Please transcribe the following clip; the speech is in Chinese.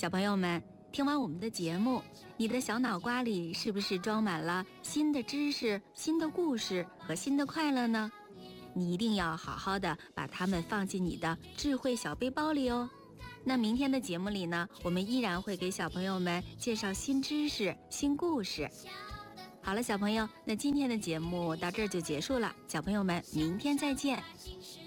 小朋友们，听完我们的节目，你的小脑瓜里是不是装满了新的知识、新的故事和新的快乐呢？你一定要好好的把它们放进你的智慧小背包里哦。那明天的节目里呢，我们依然会给小朋友们介绍新知识、新故事。好了，小朋友，那今天的节目到这儿就结束了，小朋友们，明天再见。